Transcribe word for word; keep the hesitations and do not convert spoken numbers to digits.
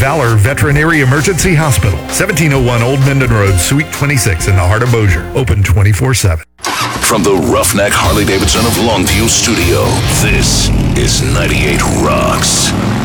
Valor Veterinary Emergency Hospital, seventeen oh one Old Minden Road, Suite twenty-six in the heart of Bossier. Open twenty-four seven. From the Roughneck Harley-Davidson of Longview studio, this is ninety-eight Rocks.